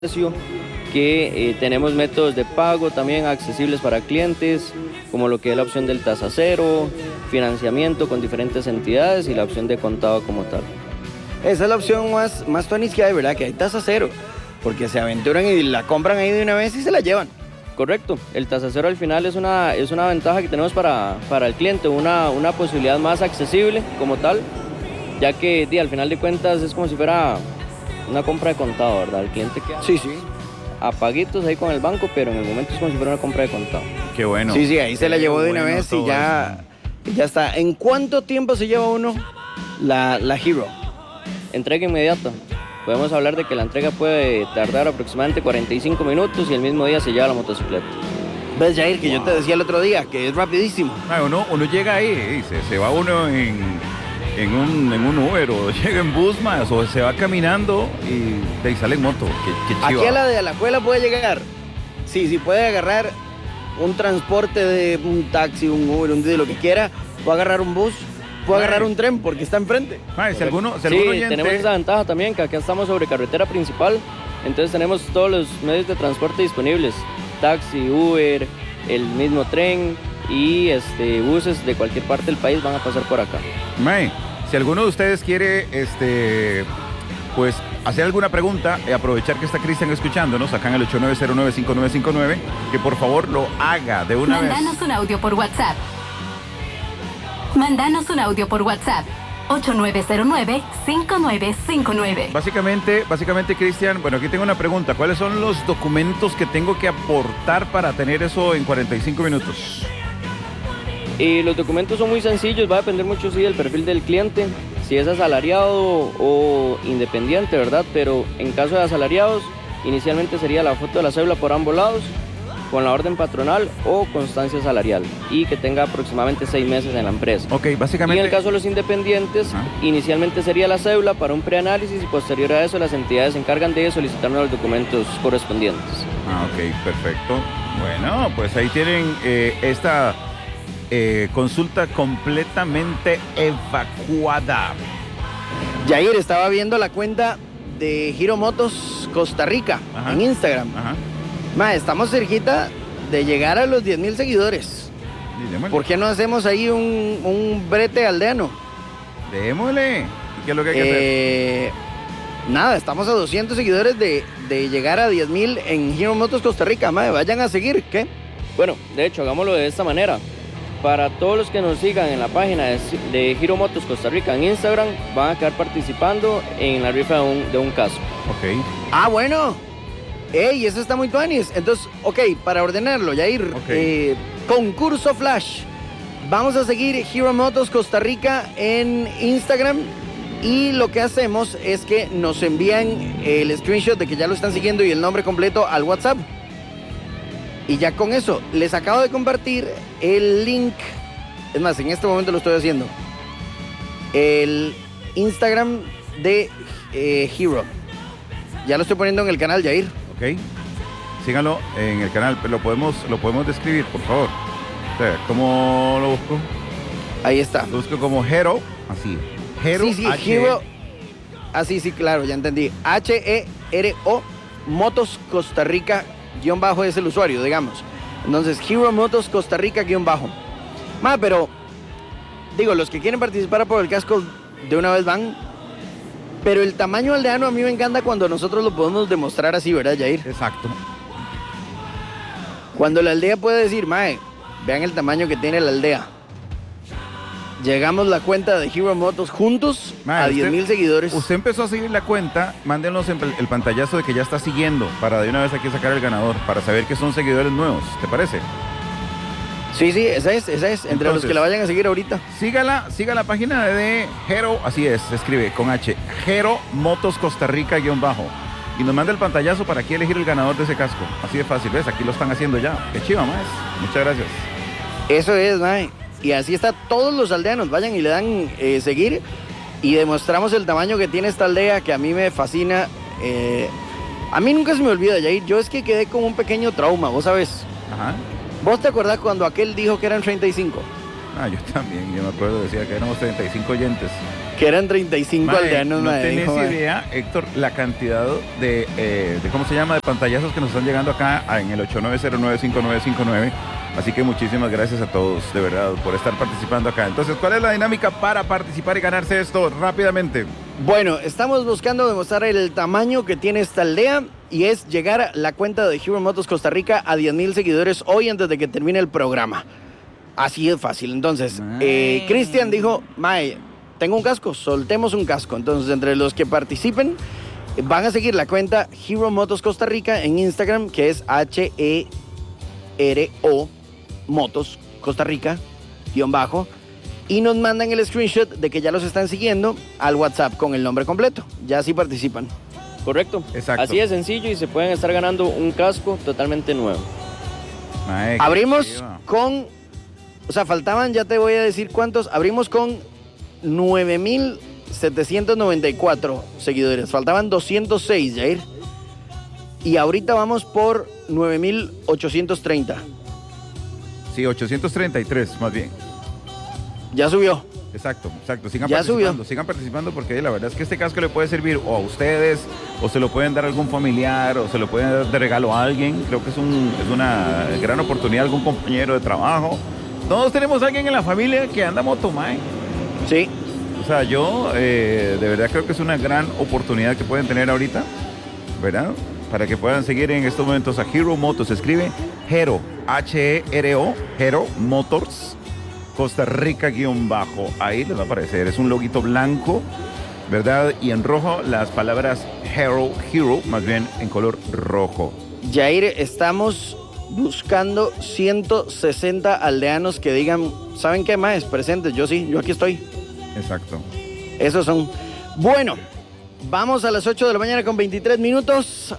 que tenemos métodos de pago también accesibles para clientes, como lo que es la opción del tasa cero, financiamiento con diferentes entidades y la opción de contado como tal. Esa es la opción más tuanis que hay, ¿verdad? Que hay tasa cero, porque se aventuran y la compran ahí de una vez y se la llevan. Correcto, el tasa cero al final es una ventaja que tenemos para el cliente, una posibilidad más accesible como tal, ya que al final de cuentas es como si fuera una compra de contado, ¿verdad? El cliente queda Sí. a paguitos ahí con el banco, pero en el momento es como si fuera una compra de contado. Qué bueno. Sí, ahí se la llevó de una bueno vez y ya está. ¿En cuánto tiempo se lleva uno la Hero? Entrega inmediata. Podemos hablar de que la entrega puede tardar aproximadamente 45 minutos y el mismo día se lleva la motocicleta. ¿Ves, Jair, que yo te decía el otro día, que es rapidísimo? Uno llega ahí y se va uno en un Uber o llega en bus más o se va caminando y de ahí sale en moto. Qué chiva. Aquí a la de Alajuela puede llegar. Sí, puede agarrar un transporte de un taxi, un Uber, de lo que quiera. Puede agarrar un bus, puede agarrar un tren porque está enfrente. Si alguno Sí, oyente... tenemos esa ventaja también, que acá estamos sobre carretera principal, entonces tenemos todos los medios de transporte disponibles, taxi, Uber, el mismo tren y buses de cualquier parte del país van a pasar por acá. Si alguno de ustedes quiere pues hacer alguna pregunta, aprovechar que está Cristian escuchándonos acá en el 8909-5959, que por favor lo haga de una vez. Mándanos un audio por WhatsApp. Mándanos un audio por WhatsApp. 8909-5959. Básicamente, Cristian, bueno, aquí tengo una pregunta. ¿Cuáles son los documentos que tengo que aportar para tener eso en 45 minutos? Y los documentos son muy sencillos, va a depender mucho del perfil del cliente, si es asalariado o independiente, ¿verdad? Pero en caso de asalariados, inicialmente sería la foto de la cédula por ambos lados, con la orden patronal o constancia salarial, y que tenga aproximadamente 6 meses en la empresa. Ok, básicamente... Y en el caso de los independientes, inicialmente sería la cédula para un preanálisis y posterior a eso las entidades se encargan de solicitarnos los documentos correspondientes. Ok, perfecto. Bueno, pues ahí tienen esta consulta completamente evacuada. Jair, estaba viendo la cuenta de Giro Motos Costa Rica en Instagram. Estamos cerquita de llegar a los 10,000 seguidores. ¿Por qué no hacemos ahí un brete aldeano? Démosle. ¿Y qué es lo que hay que hacer? Nada, estamos a 200 seguidores de llegar a 10,000 en Giro Motos Costa Rica. Vayan a seguir, ¿qué? Bueno, de hecho, hagámoslo de esta manera. Para todos los que nos sigan en la página de Giro Motos Costa Rica en Instagram, van a quedar participando en la rifa de un casco. Ok. Bueno. ¡Ey, eso está muy tuanis! Entonces, para ordenarlo, Jair, concurso flash. Vamos a seguir Giro Motos Costa Rica en Instagram y lo que hacemos es que nos envían el screenshot de que ya lo están siguiendo y el nombre completo al WhatsApp. Y ya con eso, les acabo de compartir el link. Es más, en este momento lo estoy haciendo. El Instagram de Hero. Ya lo estoy poniendo en el canal, Jair. Ok. Síganlo en el canal. Lo podemos describir, por favor. O sea, ¿cómo lo busco? Ahí está. Lo busco como Hero. Así. Hero. Sí, Hero. Así, sí, claro, ya entendí. Hero Motos Costa Rica _ es el usuario, digamos. Entonces, Hero Motos Costa Rica _ pero digo, los que quieren participar por el casco de una vez van. Pero el tamaño aldeano a mí me encanta cuando nosotros lo podemos demostrar así, ¿verdad, Jair? Exacto. Cuando la aldea puede decir, vean el tamaño que tiene la aldea. Llegamos la cuenta de Hero Motos juntos a 10,000 seguidores. Usted empezó a seguir la cuenta, mándenos el pantallazo de que ya está siguiendo para de una vez aquí sacar el ganador, para saber que son seguidores nuevos, ¿te parece? Sí, esa es. Entre entonces, los que la vayan a seguir ahorita. Siga la página de Hero, así es, se escribe con H, Hero Motos Costa Rica _ y nos manda el pantallazo para aquí elegir el ganador de ese casco. Así de fácil, ¿ves? Aquí lo están haciendo ya. Qué chiva, más. Muchas gracias. Eso es, y así está todos los aldeanos. Vayan y le dan seguir y demostramos el tamaño que tiene esta aldea, que a mí me fascina. A mí nunca se me olvida, Jair. Yo es que quedé con un pequeño trauma, vos sabes. Ajá. ¿Vos te acordás cuando aquel dijo que eran 35? Yo también, yo me acuerdo, decía que éramos 35 oyentes. Que eran 35 aldeanos, no mae, tenés dijo, mae. idea, Héctor, la cantidad de ¿cómo se llama? De pantallazos que nos están llegando acá en el 8909-5959. Así que muchísimas gracias a todos, de verdad, por estar participando acá. Entonces, ¿cuál es la dinámica para participar y ganarse esto rápidamente? Bueno, estamos buscando demostrar el tamaño que tiene esta aldea y es llegar a la cuenta de Hero Motos Costa Rica a 10,000 seguidores hoy antes de que termine el programa. Así es fácil. Entonces, Cristian dijo, mae, tengo un casco, soltemos un casco. Entonces, entre los que participen, van a seguir la cuenta Hero Motos Costa Rica en Instagram, que es HERO Motos Costa Rica _ y nos mandan el screenshot de que ya los están siguiendo al WhatsApp con el nombre completo. Ya así participan. Correcto. Exacto. Así de sencillo y se pueden estar ganando un casco totalmente nuevo. Mae, Abrimos chiva. con, o sea, faltaban, ya te voy a decir cuántos, abrimos con 9,794 seguidores. Faltaban 206, Jair. Y ahorita vamos por 9,830. Sí, 833, más bien. Ya subió. Exacto. Sigan Ya participando porque la verdad es que este casco le puede servir o a ustedes, o se lo pueden dar a algún familiar, o se lo pueden dar de regalo a alguien. Creo que es una gran oportunidad, algún compañero de trabajo. Todos tenemos a alguien en la familia que anda moto, mae. Sí. O sea, yo de verdad creo que es una gran oportunidad que pueden tener ahorita, ¿verdad? Para que puedan seguir en estos momentos a Hero Motos. Se escribe Hero, H-E-R-O, Hero Motors, Costa Rica _ ahí les va a aparecer, es un loguito blanco, ¿verdad? Y en rojo las palabras Hero, más bien en color rojo. Jair, estamos buscando 160 aldeanos que digan, ¿saben qué más? Presentes, yo sí, yo aquí estoy. Exacto. Esos son. Bueno, vamos a las 8 de la mañana con 23 minutos.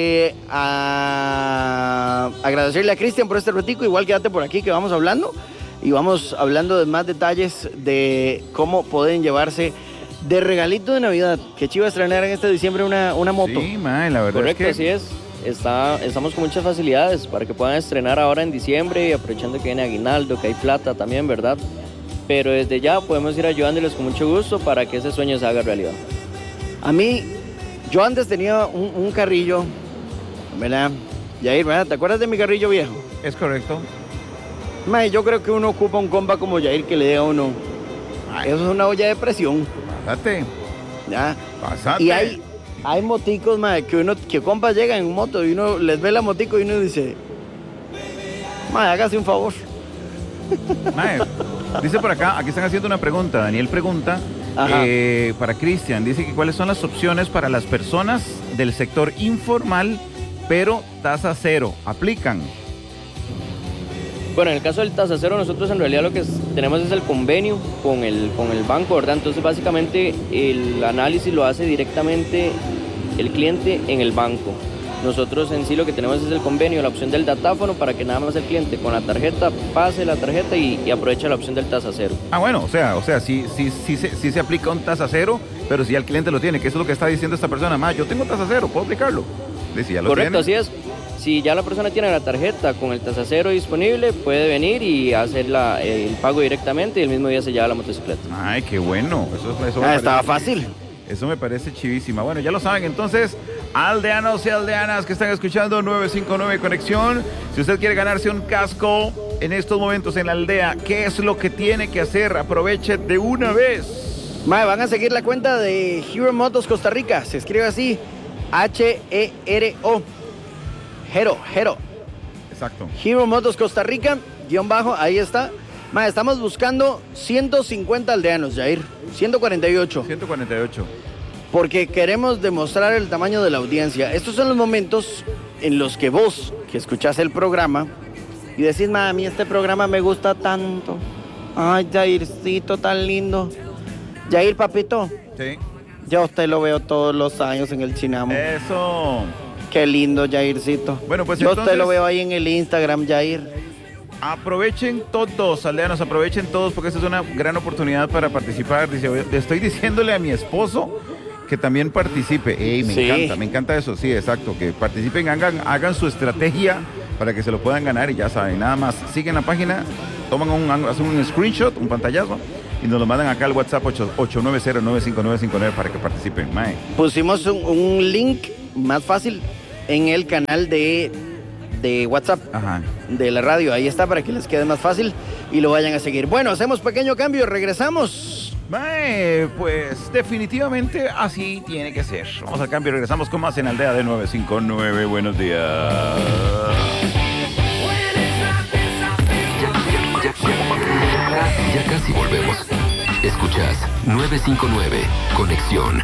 A agradecerle a Cristian por este ratico. Igual quédate por aquí que vamos hablando. Y vamos hablando de más detalles de cómo pueden llevarse de regalito de Navidad. Que chiva estrenar en este diciembre una moto. Sí, mae, la verdad Correcto, es que... así es. Estamos con muchas facilidades para que puedan estrenar ahora en diciembre y aprovechando que viene aguinaldo, que hay plata también, ¿verdad? Pero desde ya podemos ir ayudándoles con mucho gusto para que ese sueño se haga realidad. A mí, yo antes tenía un carrillo, ¿verdad? Jair, ¿verdad? ¿Te acuerdas de mi carrillo viejo? Es correcto. Mae, yo creo que uno ocupa un compa como Jair que le dé a uno. Eso es una olla de presión. Pásate. ¿Ya? Pásate. Y hay moticos, mae, que compas llegan en moto y uno les ve la motico y uno dice, mae, hágase un favor. Mae, dice por acá, aquí están haciendo una pregunta. Daniel pregunta para Cristian. Dice que cuáles son las opciones para las personas del sector informal, pero tasa cero. ¿Aplican? Bueno, en el caso del tasa cero, nosotros en realidad lo que tenemos es el convenio con el banco, ¿verdad? Entonces, básicamente, el análisis lo hace directamente el cliente en el banco. Nosotros en sí lo que tenemos es el convenio, la opción del datáfono para que nada más el cliente con la tarjeta pase la tarjeta y aproveche la opción del tasa cero. Ah, bueno, o sea, sí se aplica un tasa cero, pero si ya el cliente lo tiene, que eso es lo que está diciendo esta persona. Más, yo tengo tasa cero, ¿puedo aplicarlo? Si ya lo Correcto, tiene. así es. Si ya la persona tiene la tarjeta con el tasa cero disponible, puede venir y hacer el pago directamente y el mismo día se lleva la motocicleta. Ay, qué bueno. Eso Estaba fácil. Eso me parece chivísima. Bueno, ya lo saben, entonces, aldeanos y aldeanas que están escuchando 959 Conexión, si usted quiere ganarse un casco en estos momentos en la aldea, ¿qué es lo que tiene que hacer? Aproveche de una vez. Mae, van a seguir la cuenta de Hero Motos Costa Rica. Se escribe así, H-E-R-O. Hero. Exacto. Hero Motos Costa Rica, _ ahí está. Mae, estamos buscando 150 aldeanos, Jair. 148. 148. Porque queremos demostrar el tamaño de la audiencia. Estos son los momentos en los que vos, que escuchás el programa, y decís, a mí este programa me gusta tanto. Ay, Jaircito, tan lindo. Jair, papito. Sí. Yo a usted lo veo todos los años en el Chinamo. Eso. Qué lindo, Jaircito. Bueno, pues yo entonces, te lo veo ahí en el Instagram, Jair. Aprovechen todos, aldeanos, aprovechen todos porque esta es una gran oportunidad para participar. Dice, estoy diciéndole a mi esposo que también participe. Ey, me encanta eso, sí, exacto, que participen, hagan su estrategia para que se lo puedan ganar y ya saben, nada más, siguen la página, hacen un screenshot, un pantallazo y nos lo mandan acá al WhatsApp 890-95959 para que participen. Mae. Pusimos un link más fácil en el canal de WhatsApp de la radio. Ahí está para que les quede más fácil y lo vayan a seguir. Bueno, hacemos pequeño cambio y regresamos. Mae, pues definitivamente así tiene que ser. Vamos al cambio y regresamos con más en Aldea de 959. Buenos días. Ya casi volvemos. Escuchas 959 Conexión.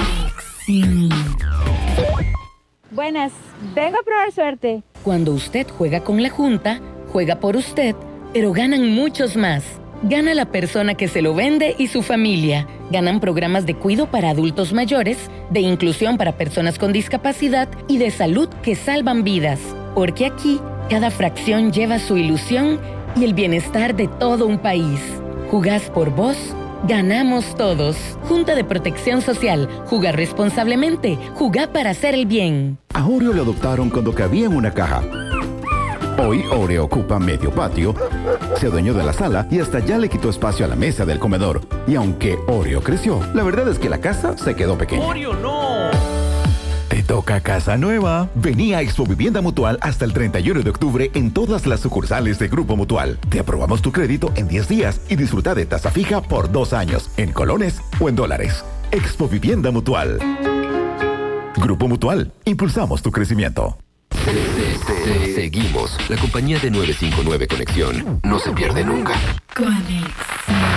Buenas, vengo a probar suerte. Cuando usted juega con la Junta, juega por usted, pero ganan muchos más. Gana la persona que se lo vende y su familia. Ganan programas de cuidado para adultos mayores, de inclusión para personas con discapacidad y de salud que salvan vidas. Porque aquí, cada fracción lleva su ilusión y el bienestar de todo un país. Jugás por vos, ganamos todos. Junta de Protección Social. Jugar responsablemente. Jugar para hacer el bien. A Oreo lo adoptaron cuando cabía en una caja. Hoy Oreo ocupa medio patio, se adueñó de la sala y hasta ya le quitó espacio a la mesa del comedor. Y aunque Oreo creció, la verdad es que la casa se quedó pequeña. ¡Oreo no! Te toca casa nueva. Vení a Expo Vivienda Mutual hasta el 31 de octubre en todas las sucursales de Grupo Mutual. Te aprobamos tu crédito en 10 días y disfruta de tasa fija por 2 años, en colones o en dólares. Expo Vivienda Mutual. Grupo Mutual. Impulsamos tu crecimiento. Seguimos. La compañía de 959 Conexión no se pierde nunca. Conexión.